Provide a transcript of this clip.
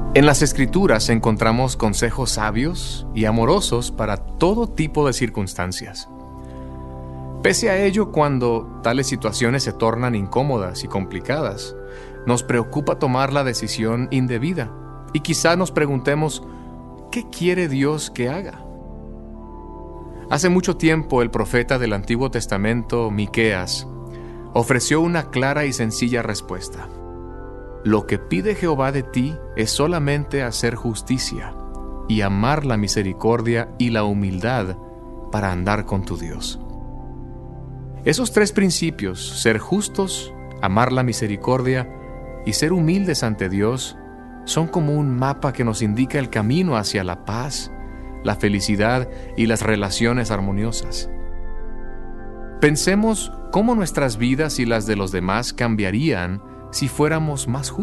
En las Escrituras encontramos consejos sabios y amorosos para todo tipo de circunstancias. Pese a ello, cuando tales situaciones se tornan incómodas y complicadas, nos preocupa tomar la decisión indebida y quizá nos preguntemos, ¿qué quiere Dios que haga? Hace mucho tiempo el profeta del Antiguo Testamento, Miqueas, ofreció una clara y sencilla respuesta. Lo que pide Jehová de ti es solamente hacer justicia y amar la misericordia y la humildad para andar con tu Dios. Esos tres principios, ser justos, amar la misericordia y ser humildes ante Dios, son como un mapa que nos indica el camino hacia la paz, la felicidad y las relaciones armoniosas. Pensemos cómo nuestras vidas y las de los demás cambiarían si fuéramos más justos.